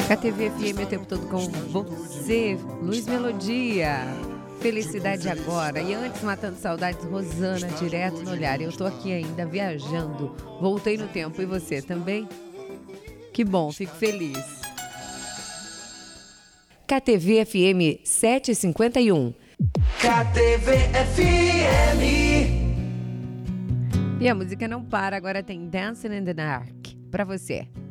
KTV FM o tempo todo com você, Luiz Melodia. Felicidade agora. E antes, matando saudades, Rosana, direto no olhar. Eu tô aqui ainda viajando. Voltei no tempo. E você também? Que bom, fico feliz. KTV FM 751. KTV FM. E a música não para. Agora tem Dancing in the Dark pra você.